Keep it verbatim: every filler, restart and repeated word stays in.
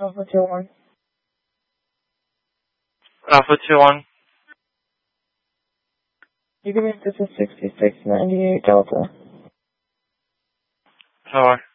Alpha two one. Alpha two one. You can make this a sixty-six ninety-eight Delta. Tower.